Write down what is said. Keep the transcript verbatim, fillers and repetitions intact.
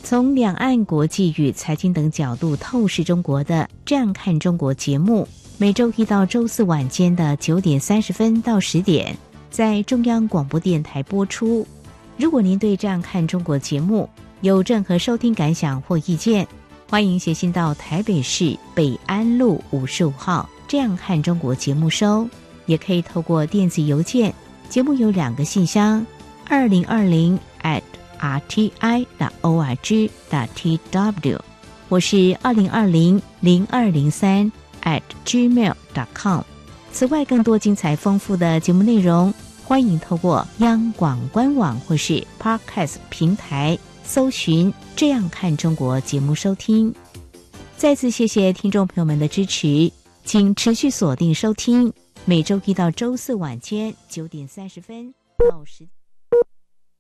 从两岸国际与财经等角度透视中国的这样看中国节目，每周一到周四晚间的九点三十分到十点在中央广播电台播出。如果您对这样看中国节目有任何收听感想或意见，欢迎写信到台北市北安路五十五号这样看中国节目收，也可以透过电子邮件，节目有两个信箱，二零二零 at r t i dot org dot t w， 我是二零二零零二零三 at gmail dot com。 此外，更多精彩丰富的节目内容，欢迎透过央广官网或是 Podcast 平台搜寻这样看中国节目收听。再次谢谢听众朋友们的支持，请持续锁定收听，每周一到周四晚间九点三十分到十点。